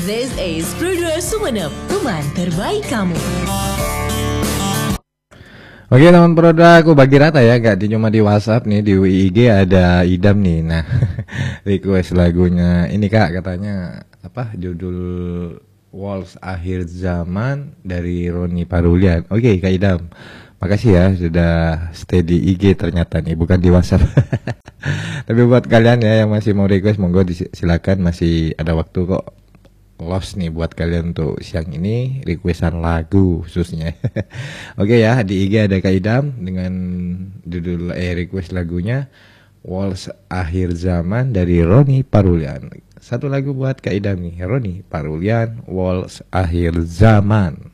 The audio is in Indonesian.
This is Produa Sumenep, teman terbaik kamu. Oke teman Proda, aku bagi rata ya, gak cuma di WhatsApp nih, di IG ada Idam nih. Nah, request lagunya ini Kak, katanya apa judul Waltz Akhir Zaman dari Roni Parulian. Oke Kak Idam, makasih ya sudah stay di IG ternyata nih, bukan di WhatsApp. Tapi buat kalian ya yang masih mau request, monggo silakan, masih ada waktu kok. Lost nih buat kalian untuk siang ini requestan lagu khususnya. Oke ya, di IG ada Kak Idam dengan judul request lagunya Waltz Akhir Zaman dari Roni Parulian. Satu lagu buat Kak Idam nih, Roni Parulian, Waltz Akhir Zaman.